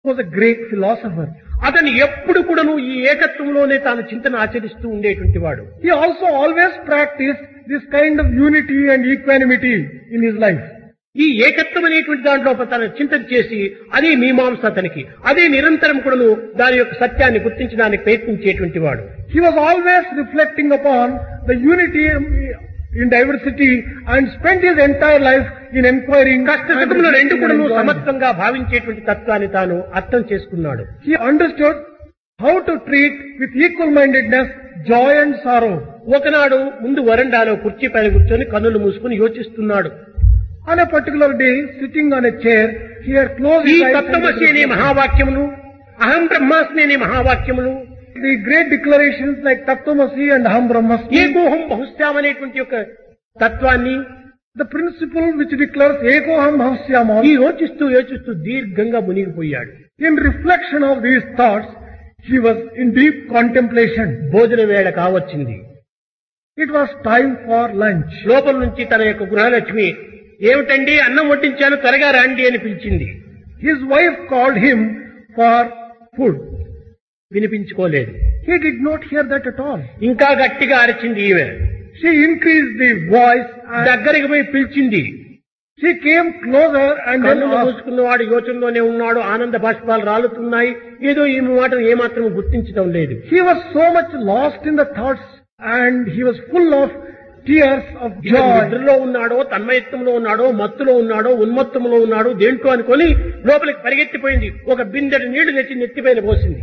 was a great philosopher. అతను ఎప్పుడు కూడాను ఈ ఏకత్వంలోనే తాను చింతన ఆచరిస్తూ ఉండేటువంటి వాడు. He also always practiced this kind of unity and equanimity in his life. ఈ ఏకత్వం అనేటువంటి దాంట్లో తన చింతన చేసి అదే మీమాంస అతనికి అదే నిరంతరం కూడాను దాని యొక్క సత్యాన్ని గుర్తించడానికి ప్రయత్నించేటువంటి వాడు. He was always reflecting upon the unity in diversity and spent his entire life in enquiring. కష్టసుఖములు రెండు కూడాను సమత్వంగా భావించేటువంటి తత్వాన్ని తాను అర్థం చేసుకున్నాడు. He understood how to treat with equal mindedness joy and sorrow. ఒకనాడు ముందు వరండాలో కుర్చీ పైన కూర్చొని కన్నులు మూసుకుని యోచిస్తున్నాడు. On a particular day, sitting on a chair, he had closed ఈ his eyes. తత్వమసి అనే మహావాక్యములు, అహం బ్రహ్మాస్మి అనే మహావాక్యములు, The great declarations like Tattvamasi and Aham Brahmasmi, ఏకోహం బహుశ్యాం అనేటువంటి యొక్క తత్వాన్ని the principle which declares Ekoham Bhavyamam, ఈ యోచిస్తూ దీర్ఘంగా మునిగిపోయాడు. in reflection of these thoughts, he was in deep contemplation. భోజన వేళ కావచ్చింది. It was time for lunch. లోపల నుంచి తన యొక్క గృహలక్ష్మి ఏమిటండి అన్నం వడ్డించాను త్వరగా రండి అని పిలిచింది. His wife called him for food. వినిపించుకోలేదు. He did not hear that at all. ఇంకా గట్టిగా అరిచింది ఈమె. She increased the voice and దగ్గరికి పోయి పిలిచింది. she came closer and then కన్నులు asked, మూసుకున్నవాడు యోచనలోనే ఉన్నాడు. ఆనంద బాష్పాలు రాలుతున్నాయి. ఏదో ఈ మాటను ఏమాత్రం గుర్తించడం లేదు. he was so much lost in the thoughts and he was full of tears of joy. నిద్రలో ఉన్నాడో, తన్మయత్వంలో ఉన్నాడో, మత్తులో ఉన్నాడో, ఉన్మత్తంలో ఉన్నాడో దేంట్లో అనుకొని లోపలికి పరిగెత్తిపోయింది. ఒక బిందెడు నీళ్లు తెచ్చి నెత్తిపైన పోసింది.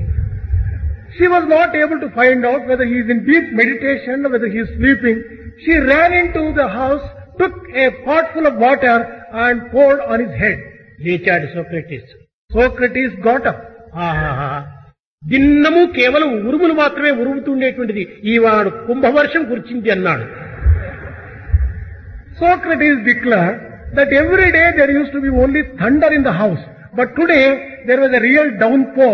She was not able to find out whether he is in deep meditation or whether he is sleeping. She ran into the house, took a pot full of water and poured on his head. లేచాడు Socrates. Socrates got up. ఆహాహా, దిన్నము కేవలం ఉరుములు మాత్రమే ఉరుముతుండేటువంటిది ఈ వాడు కుంభవర్షం కురిచింది అన్నాడు. Socrates declared that every day there used to be only thunder in the house, but today there was a real downpour.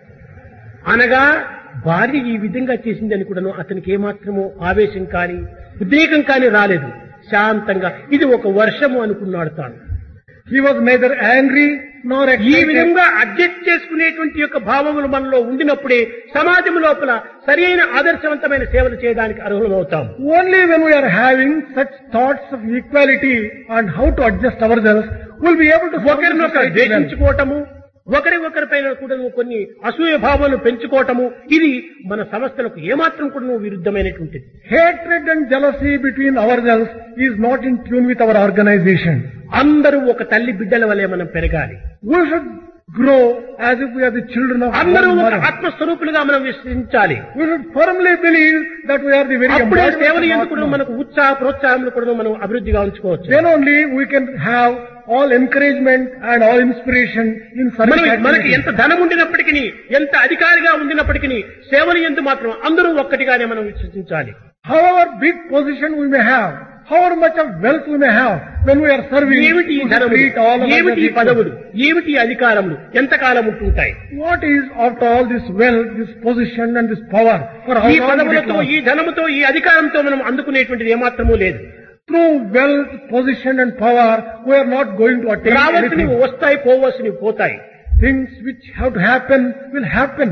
అనగా భార్య ఈ విధంగా చేసిందని కూడాను అతనికి ఏమాత్రమో ఆవేశం కానీ ఉద్రేకం కానీ రాలేదు. శాంతంగా ఇది ఒక వర్షము అనుకున్నాడు తాను. He was neither angry nor ఈ excited. విధంగా అడ్జస్ట్ చేసుకునేటువంటి యొక్క భావములు మనలో ఉండినప్పుడే సమాజం లోపల సరైన ఆదర్శవంతమైన సేవలు చేయడానికి అర్హులమవుతాం. Only when we are having such thoughts of equality and how to adjust ourselves, we'll be able to serve the ఒకరినొకరు society well. ద్వేషించుకోవటము, ఒకరిపైన కూడా కొన్ని అసూయ భావాలను పెంచుకోవటము ఇది మన సంస్థలకు ఏమాత్రం కూడా విరుద్ధమైనటువంటిది. Hatred and jealousy between ourselves is not in tune with our organization. అందరూ ఒక తల్లి బిడ్డల వలె మనం పెరగాలి. We should grow as if we are the children of అందరూ one ఒక mother. ఆత్మస్వరూపులుగా మనం విశ్వసించాలి. We should firmly believe that we are the very అప్పుడే embodiment సేవలు of ఎందుకు Atma. మనకు ప్రోత్సాహములు కూడా మనం అభివృద్ధిగా ఉంచుకోవచ్చు. Then only we can have all encouragement and all inspiration in service మనకి ఎంత activities. ధనం ఉండినప్పటికీ, ఎంత అధికారిగా ఉండినప్పటికీ సేవలు ఎందు మాత్రం అందరూ ఒక్కటిగానే మనం విశ్వసించాలి. However big position we may have, however much of wealth we may have, when we are serving, ఏమిటి ఈ we should ధనములు, treat all of us ఏమిటి as ఈ equal. పదవులు, ఏమిటి ఈ అధికారములు ఎంతకాలం ఉంటుంటాయి? What is after all this wealth, this position and this power? For how ఈ long will it పదవులతో, last? ఈ ధనముతో, ఈ అధికారంతో మనం అందుకునేటువంటిది ఏమాత్రమూ లేదు. Through wealth, position and power, we are not going to attain రావలసినవి anything. వస్తాయి, పోవలసినవి పోతాయి. Things which have to happen will happen.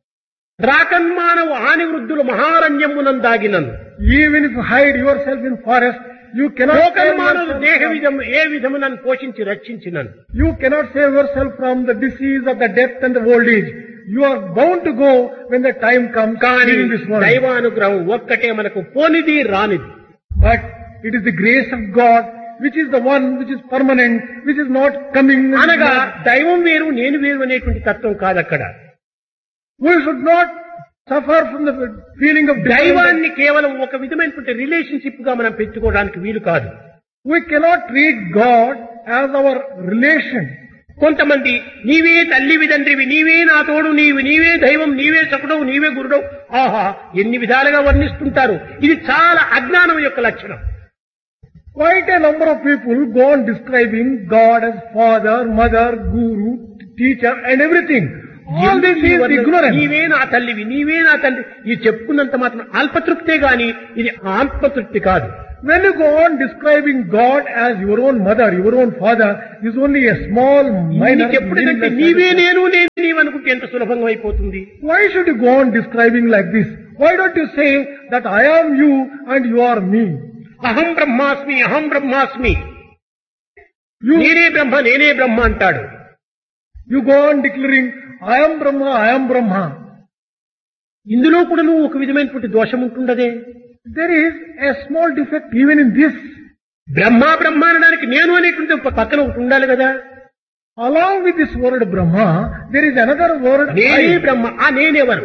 రాకన్మానవు హాని వృద్ధులు మహారణ్యమునందాగినను Even if you hide yourself in forest, you cannot save లోకన్మానవులు yourself దేహ from- విధము ఏ విధము నన్ను పోషించి రక్షించినను. you cannot save yourself from the disease of the death and the old age. You are bound to go when the time comes కానీ in this world. దైవానుగ్రహం ఒక్కటే మనకు పోనిది రానిది. But it is the grace of God which is the one which is permanent, which is not coming. అనగా దైవం వేరు నేను వేరు అనేటువంటి తత్వం కాదక్కడ. We should not suffer from the feeling of dependence. దైవాన్ని కేవలం ఒక విధమైనటువంటి రిలేషన్షిప్ గా మనం పెంచుకోవడానికి వీలు కాదు. We cannot treat God as our relation. కొంతమంది నీవే తల్లివి తండ్రివి, నీవే నా తోడు, నీవే దైవం, నీవే సకుడవు, నీవే గురుడవు, ఆహా ఎన్ని విధాలుగా వర్ణిస్తుంటారు. ఇది చాలా అజ్ఞానం యొక్క లక్షణం. Quite a number of people go on describing God as father, mother, guru, teacher and everything. All this is ignorance. నీవే నా తల్లివి, నీవే నా తండ్రి ఇది చెప్పుకున్నంత మాత్రం అల్పతృప్తే గాని ఇది ఆత్మతృప్తి కాదు. When you go on describing God as your own mother, your own father, is only a small, minor, ఎప్పుడంటే meaningless నీవే నేను అనుకుంటే ఎంత సులభంగా అయిపోతుంది. Why should you go on describing like this? Why don't you say that I am you and you are me? అహం బ్రహ్మాస్మి, అహం బ్రహ్మాస్మి, You, నేనే బ్రహ్మ, నేనే బ్రహ్మ అంటాడు. you go on declaring, I am Brahma, I am Brahma. ఇందులో కూడా నువ్వు ఒక విధమైనటువంటి దోషం ఉంటుండదే. There is a small defect even in this. బ్రహ్మ బ్రహ్మ అనడానికి నేను అనేటువంటి ఒక పక్కన ఒకటి ఉండాలి కదా. Along with this word Brahma, there is another word నేనే I. బ్రహ్మ. ఆ నేనెవరు?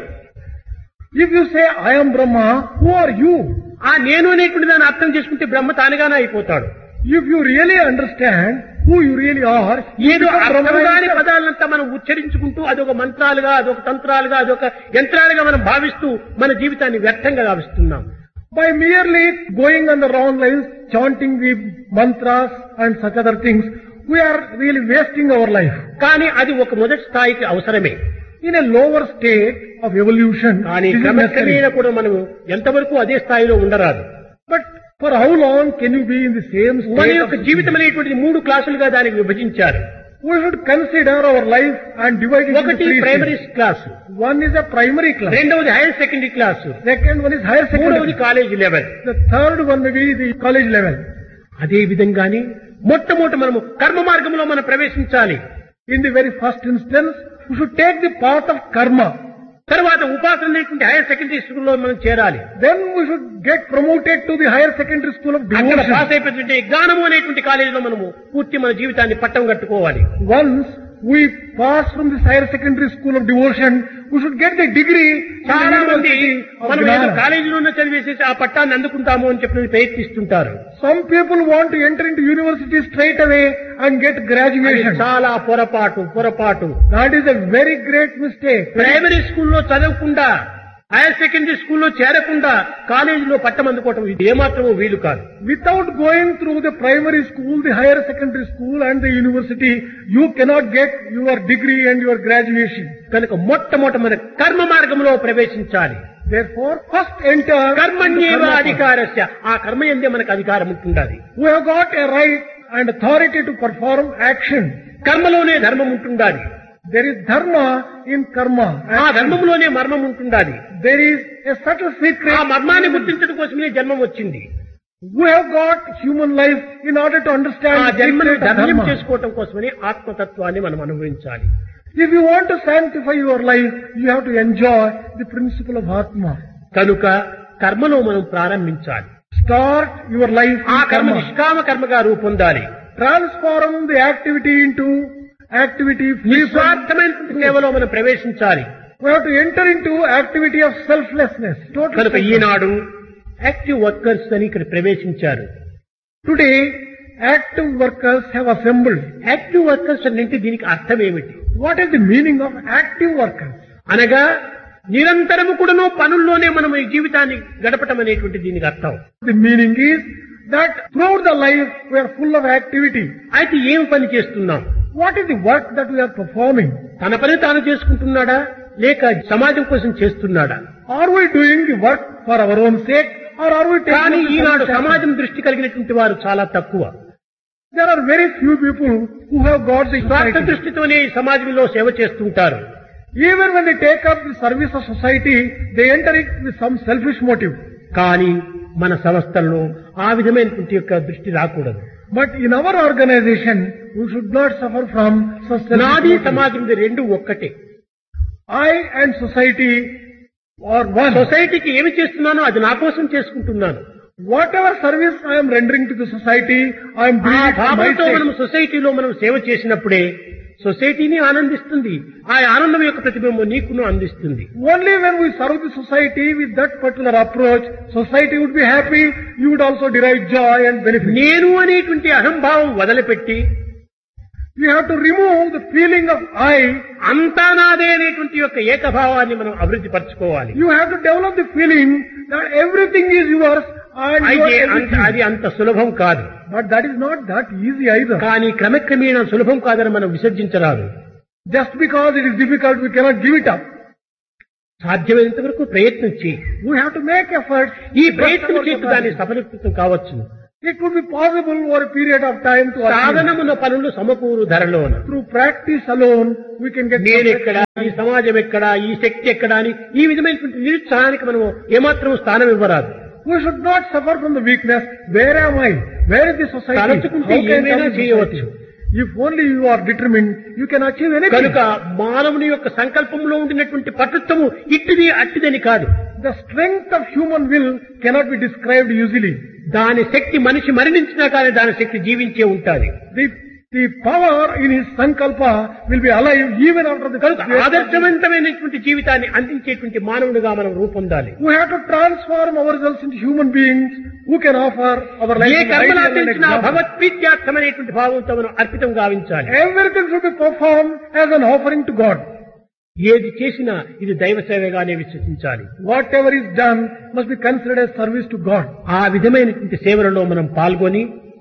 If you say I am Brahma, who are you? ఆ నేను అనేటువంటి దాన్ని అర్థం చేసుకుంటే బ్రహ్మ తానుగానే అయిపోతాడు. If you really understand who you really are, you ఏదో become అర్థం Brahma కాని yourself. పదాలంతా మనం ఉచ్చరించుకుంటూ అదొక మంత్రాలుగా, అదొక తంత్రాలుగా, అదొక యంత్రాలుగా మనం భావిస్తూ మన జీవితాన్ని వ్యర్థంగా భావిస్తున్నాం. By merely going on the wrong lines, chanting the mantras and such other things, we are really wasting our life. కానీ అది ఒక మొదటి స్థాయికి అవసరమే. In a lower state of evolution, కానీ this is క్రమక్రమేణా necessary. కూడా మనం ఎంతవరకు అదే స్థాయిలో ఉండరాదు. But for how long can you be in the same మన state? యొక్క జీవితం అనేటువంటిది 3 క్లాసులుగా దానికి విభజించారు. We should consider our life and divide it into ఒకటి 3 primary stages. Class, One is a primary class. రెండవది higher secondary class, Second one is higher మూడవది secondary. College level. The third one may be the college level. అదే విధంగానే మొట్టమొదటి మనము కర్మ మార్గంలో మనం ప్రవేశించాలి. In the very first instance, we should take the path of karma. తర్వాత ఉపాసన అనేటువంటి హైయర్ సెకండరీ స్కూల్లో మనం చేరాలి. Then we should get promoted to the higher secondary school of అక్కడ devotion. పాస్ అయిపోతుంటే జ్ఞానము అనేటువంటి కాలేజీలో మనము పూర్తి మన జీవితాన్ని పట్టం కట్టుకోవాలి. Once we pass from this higher secondary school of devotion, we should get the degree in the చాలా మంది University of మనం ఏదో Gnana. కాలేజీలోనే చదివేసేసి ఆ పట్టాన్ని అందుకుంటాము అని చెప్పి ప్రయత్నిస్తుంటారు. Some people want to enter into university straight away and get అది graduation. చాలా పొరపాటు. That is a very great mistake. Primary స్కూల్లో చదవకుండా, హైయర్ సెకండరీ స్కూల్లో చేరకుండా కాలేజీలో పట్టం అందుకోవటం ఇది ఏమాత్రమూ వీలు కాదు. Without going through the primary school, the higher secondary school and the university, you cannot get your degree and your graduation. కనుక మొట్టమొదట మన కర్మ మార్గంలో ప్రవేశించాలి. Therefore, first enter కర్మణ్యేవ the karma path. అధికారస్య, ఆ కర్మ ఎందే మనకు అధికారం ఉంటుండాలి. We have got a right and authority to perform action. కర్మలోనే ధర్మం ఉంటుండాలి. There is dharma in karma. ఆ ధర్మంలోనే మర్మం ఉంటుండాలి. There is a subtle secret. ఆ మర్మాన్ని గుర్తించడం కోసమే జన్మం వచ్చింది. We have got human life in order to understand ఆ the జన్మను secret of ధర్మం dharma. చేసుకోవటం కోసమని ఆత్మతత్వాన్ని మనం అనుభవించాలి. If you want to sanctify your life, you have to enjoy the principle of Atma. కనుక కర్మలో మనం ప్రారంభించాలి. Start your life ఆ in కర్మ karma. నిష్కామ కర్మగా రూపొందాలి. Transform the activity into activity free from. నిస్వార్థమైన సేవలో మనం ప్రవేశించాలి. We have to enter into activity of selflessness. Total కనుక selflessness. ఈనాడు యాక్టివ్ వర్కర్స్ అని ఇక్కడ ప్రవేశించారు. Today, active workers have assembled. Active workers అంటే దీనికి అర్థం ఏమిటి? What is the meaning of active workers? అనగా నిరంతరము కూడాను పనుల్లోనే మనం ఈ జీవితాన్ని గడపటం అనేటువంటి దీనికి అర్థం. The meaning is that throughout the life we are full of activity. అయితే ఏం పని చేస్తున్నాం? What is the work that we are performing? తన పని తాను చేసుకుంటున్నాడా లేక సమాజం కోసం చేస్తున్నాడా? Are we doing the work for our own sake or are we కానీ taking ఈనాడు the service? సమాజం దృష్టి కలిగినటువంటి వారు చాలా తక్కువ. There are very few people who have got the స్వార్థ society. దృష్టితోనే ఈ సమాజంలో సేవ చేస్తుంటారు. Even when they take up the service of society, they enter it with some selfish motive. కానీ మన సంస్థల్లో ఆ విధమైనటువంటి యొక్క దృష్టి రాకూడదు. But in our organization, we should not suffer from such selfish నాది motive. సమాజం ఇది రెండు ఒక్కటే. I and society are one. సొసైటీకి ఏమి చేస్తున్నానో అది నా కోసం చేసుకుంటున్నాను. Whatever service I am rendering to the society, I am ఆ doing it for my భావంతో మనం sake. సొసైటీలో మనం సేవ చేసినప్పుడే సొసైటీని ఆనందిస్తుంది. ఆ ఆనందం యొక్క ప్రతిబింబం నీకును అందిస్తుంది. Only when we serve the society with that particular approach, society would be happy, you would also derive joy and benefit. నేను అనేటువంటి అహంభావం వదిలిపెట్టి You have to remove the feeling of I. అంతా నాదే అనేటువంటి యొక్క ఏకభావాన్ని మనం అభివృద్ధి పరచుకోవాలి. You have to develop the feeling that everything is yours and you అయితే are everything. అది అంత సులభం కాదు. But that is not that easy either. కానీ క్రమక్రమేణా సులభం కాదని మనం విసర్జించరాదు. Just because it is difficult, we cannot give it up. సాధ్యమైనంత వరకు ప్రయత్నం చేయి. We have to make efforts. ఈ ప్రయత్నం చేసి దాన్ని సఫలీకృతం కావచ్చు. It would be possible over a period of time to achieve. సాధనమున పనులు సమకూరు ధరలోన. Through practice alone, we can get నేనెక్కడ, ఈ సమాజం ఎక్కడ, ఈ శక్తి ఎక్కడ అని ఈ విధమైనటువంటి నిరుత్సాహానికి మనము ఏమాత్రం స్థానం ఇవ్వరాదు. We should not suffer from the weakness. Where am I? Where is the society? తలచుకుంటే How can I ఏమైనా be చేయవచ్చు. society? If only you are determined, you can achieve anything. కనుక మానవుని యొక్క సంకల్పంలో ఉండినటువంటి పటుత్వము ఇట్టిది అట్టిదని కాదు. The strength of human will cannot be described easily. దాని శక్తి మనిషి మరణించినా కానీ దాని శక్తి జీవించే ఉంటాది. The power in his sankalpa will be alive even after the కనుక ఆదర్శవంతమైనటువంటి జీవితాన్ని అందించేటువంటి మానవుడిగా మనం రూపొందాలి. We have to transform ourselves into human beings who can offer our life. A as an కర్మలు ideal and ఆచరించినా example. భగవత్ప్రీత్యార్థమైనటువంటి భావంతో మనం అర్పితం గావించాలి. Everything should be performed as an offering to God. ఏది చేసినా ఇది దైవ సేవగానే విశ్వసించాలి. Whatever is done must be considered as service to God. ఆ విధమైనటువంటి సేవలలో మనం పాల్గొని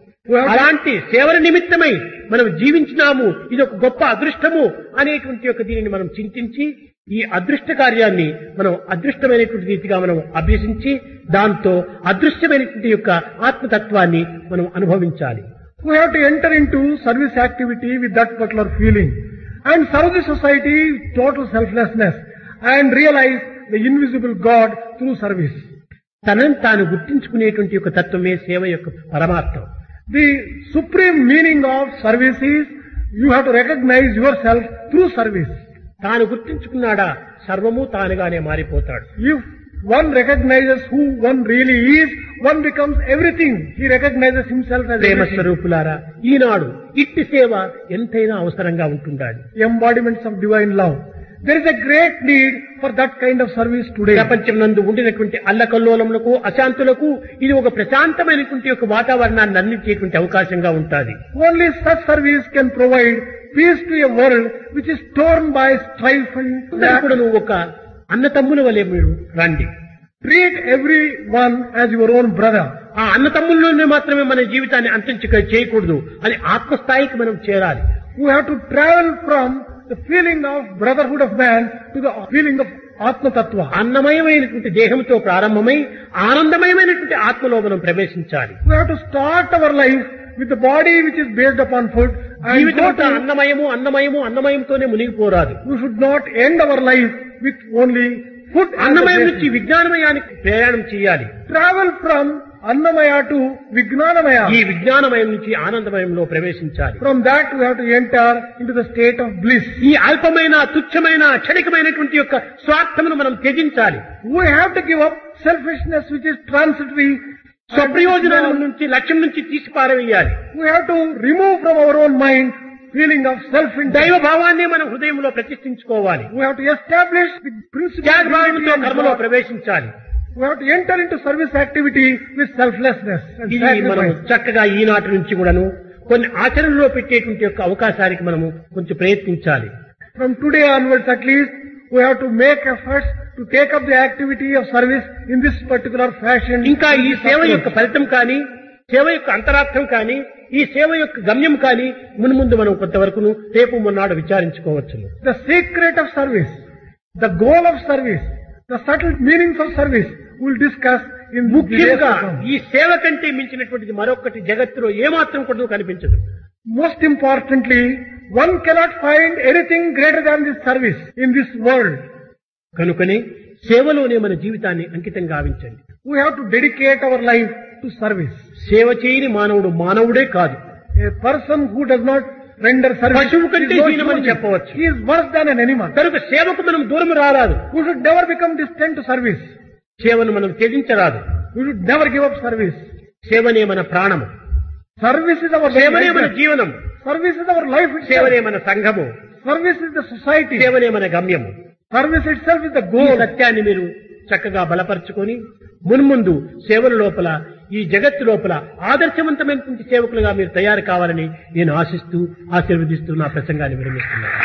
అలాంటి సేవల నిమిత్తమై మనం జీవించినాము, ఇది ఒక గొప్ప అదృష్టము అనేటువంటి యొక్క దీనిని మనం చింతించి ఈ అదృష్ట కార్యాన్ని మనం అదృష్టమైనటువంటి రీతిగా మనం అభ్యసించి దాంతో అదృశ్యమైనటువంటి యొక్క ఆత్మతత్వాన్ని మనం అనుభవించాలి. We have to enter into service activity with that particular feeling and serve the society with total selflessness and realize the invisible God through service. తనను తాను గుర్తించుకునేటువంటి యొక్క తత్వమే సేవ యొక్క పరమార్థం. The supreme meaning of service is you have to recognize yourself through service. తాను గుర్తించుకున్నాడా సర్వము తానుగానే మారిపోతాడు. If one recognizes who one really is, one becomes everything. He recognizes himself as Prema everything. స్వరూపులారా, ఈనాడు ఇట్టి సేవ ఎంతైనా అవసరంగా ఉంటుండాలి. Embodiments of divine love. There is a great need for that kind of service today. ప్రపంచం నందు ఉండినటువంటి అల్లకల్లోలములకు అశాంతులకు ఇది ఒక ప్రశాంతమైనటువంటి ఒక వాతావరణాన్ని అందించేటువంటి అవకాశంగా ఉంటుంది. Only such service can provide peace to a world which is torn by strife and ఇప్పుడు నువ్వు ఒక అన్నతమ్ముల వలె మీరు రండి. treat everyone as your own brother. ఆ అన్నతమ్ముల్లోనే మాత్రమే మన జీవితాన్ని అంతించక చేయకూడదు అని ఆత్మస్థాయికి మనం చేరాలి. We have to travel from the feeling of brotherhood of man to the feeling of Atma Tattva. అన్నమయమైనటువంటి దేహంతో ప్రారంభమై ఆనందమయమైనటువంటి ఆత్మలో మనం ప్రవేశించాలి. We have to start our life with the body which is based upon food and జీవితం go అంతా to, అన్నమయంతోనే మునిగిపోరాదు. we should not end our life with only food. and అన్నమయం the నుంచి విజ్ఞానమయానికి ప్రయాణం చేయాలి. travel from Annamaya to Vijnanamaya. ఈ విజ్ఞానమయం నుంచి ఆనందమయంలో ప్రవేశించాలి. From that we have to enter into the state of bliss. ఈ అల్పమైన తుచ్చమైన క్షణికమైనటువంటి యొక్క స్వార్థమును మనం త్యజించాలి. We have to give up selfishness which is transitory. స్వప్రయోజనాల నుంచి లక్ష్యం నుంచి తీసి పారవేయాలి. We have to remove from our own mind feeling of self-interest. దైవ భావాన్ని మనం హృదయంలో ప్రతిష్ఠించుకోవాలి. We have to establish the principle of త్యాగభావంతో unity కర్మలో and God. ప్రవేశించాలి. We have to enter into service activity with selflessness and ఇది మనం sacrifice. చక్కగా ఈనాటి నుంచి కూడాను కొన్ని ఆచరణలో పెట్టేటువంటి యొక్క అవకాశానికి మనము కొంచెం ప్రయత్నించాలి. From today onwards at least, we have to make efforts to take up the activity of service in this particular fashion. ఇంకా ఈ సేవ యొక్క ఫలితం కానీ సేవ యొక్క అంతరార్థం కానీ ఈ సేవ యొక్క గమ్యం కానీ మున్ముందు మనం కొంతవరకును రేపు మొన్నాడు విచారించుకోవచ్చును. The secret of service, the goal of service, the subtle meanings of service we'll discuss in the days ముఖ్యంగా to come. ఈ సేవ కంటే మించినటువంటిది మరొకటి జగత్తులో ఏమాత్రం కూడా కనిపించదు. Most importantly, one cannot find anything greater than this service in this world. కనుకనే సేవలోనే మన జీవితాన్ని అంకితం గావించండి. We have to dedicate our life to service. సేవ చేయని మానవుడు మానవుడే కాదు. A person who does not render service పశువు కంటే is no హీనమని human. చెప్పవచ్చు. He is worse than an animal. కనుక సేవకు మనం దూరం రారాదు. We should never become distant to service. సేవను మనం త్యజించరాదు. We should never give up service. సేవనే మన ప్రాణము, Service is our సేవనే మన life. జీవనం, Service is our life సేవనే itself. మన సంఘము, Service is the society. సేవనే మన గమ్యము. Service itself is the ఈ goal. సత్యాన్ని మీరు చక్కగా బలపరుచుకొని మున్ముందు సేవల లోపల ఈ జగత్తు లోపల ఆదర్శవంతమైనటువంటి సేవకులుగా మీరు తయారు కావాలని నేను ఆశిస్తూ ఆశీర్వదిస్తూ నా ప్రసంగాన్ని విరమిస్తున్నాను.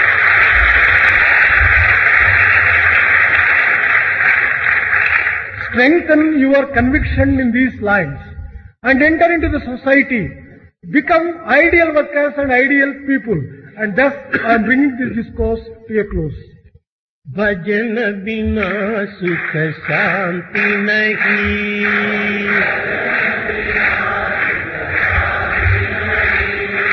Strengthen your conviction in these lines and enter into the society. Become ideal workers and ideal people. And thus I am bringing this discourse to a close. भजन बिना सुख शांति नहीं,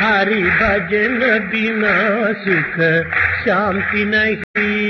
हरि भजन बिना सुख शांति नहीं।